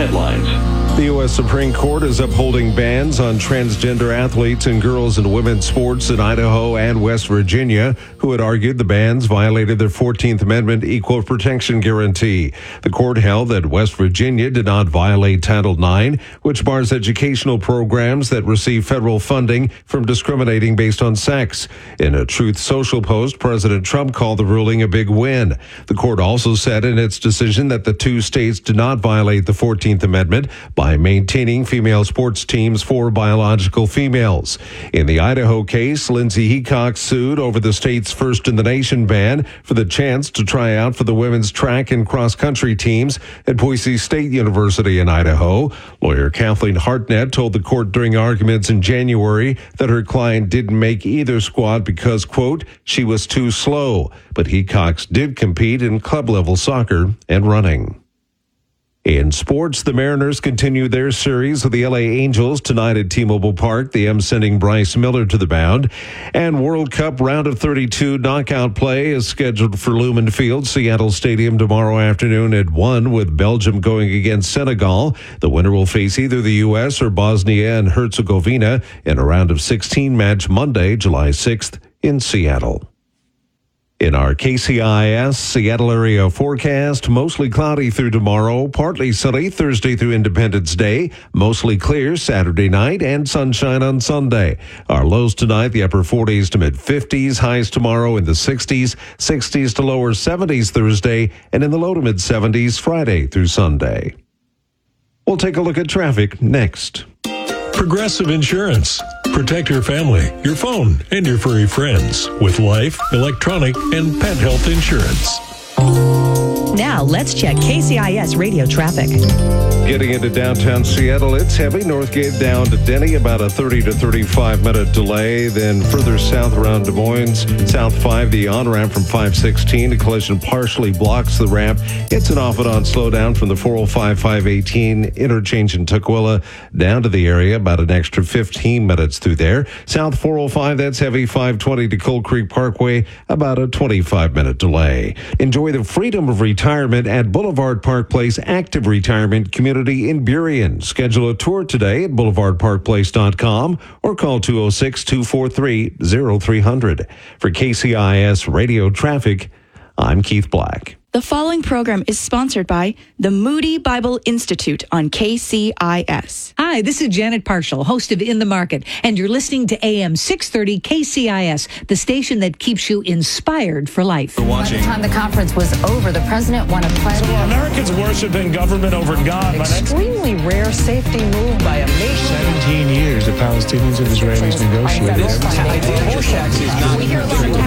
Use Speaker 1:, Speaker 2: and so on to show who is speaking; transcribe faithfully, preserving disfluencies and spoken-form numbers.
Speaker 1: headlines.
Speaker 2: The U S Supreme Court is upholding bans on transgender athletes in girls and women's sports in Idaho and West Virginia, who had argued the bans violated their fourteenth Amendment equal protection guarantee. The court held that West Virginia did not violate Title nine, which bars educational programs that receive federal funding from discriminating based on sex. In a Truth Social post, President Trump called the ruling a big win. The court also said in its decision that the two states did not violate the fourteenth Amendment by maintaining female sports teams for biological females. In the Idaho case, Lindsay Heacock sued over the state's first-in-the-nation ban for the chance to try out for the women's track and cross-country teams at Boise State University in Idaho. Lawyer Kathleen Hartnett told the court during arguments in January that her client didn't make either squad because, quote, she was too slow. But Heacock did compete in club-level soccer and running. In sports, the Mariners continue their series with the L A Angels tonight at T-Mobile Park, the M sending Bryce Miller to the mound. And World Cup round of thirty-two knockout play is scheduled for Lumen Field, Seattle Stadium tomorrow afternoon at one, with Belgium going against Senegal. The winner will face either the U S or Bosnia and Herzegovina in a round of sixteen match Monday, July sixth in Seattle. In our K C I S Seattle area forecast, mostly cloudy through tomorrow, partly sunny Thursday through Independence Day, mostly clear Saturday night, and sunshine on Sunday. Our lows tonight, the upper forties to mid-fifties, highs tomorrow in the sixties, sixties to lower seventies Thursday, and in the low to mid-seventies Friday through Sunday. We'll take a look at traffic next.
Speaker 3: Progressive Insurance. Protect your family, your phone, and your furry friends with life, electronic, and pet health insurance.
Speaker 4: Now, let's check K C I S radio traffic.
Speaker 2: Getting into downtown Seattle, it's heavy. Northgate down to Denny, about a thirty to thirty-five minute delay. Then further south around Des Moines, South five, the on-ramp from five sixteen. A collision partially blocks the ramp. It's an off and on slowdown from the four oh five, five eighteen interchange in Tukwila down to the area, about an extra fifteen minutes through there. South four oh five, that's heavy. five twenty to Cold Creek Parkway, about a twenty-five minute delay. Enjoy the freedom of retirement at Boulevard Park Place Active Retirement Community in Burien. Schedule a tour today at boulevard park place dot com or call two oh six, two four three, oh three hundred. For K C I S Radio Traffic, I'm Keith Black.
Speaker 5: The following program is sponsored by the Moody Bible Institute on K C I S.
Speaker 6: Hi, this is Janet Parshall, host of In the Market, and you're listening to A M six thirty K C I S, the station that keeps you inspired for life.
Speaker 7: By the time the conference was over, the president won a pledge.
Speaker 8: So Americans worshiping government over God.
Speaker 9: Extremely rare safety move by a nation.
Speaker 10: seventeen years the Palestinians and Israelis negotiated.
Speaker 7: We hear a lot of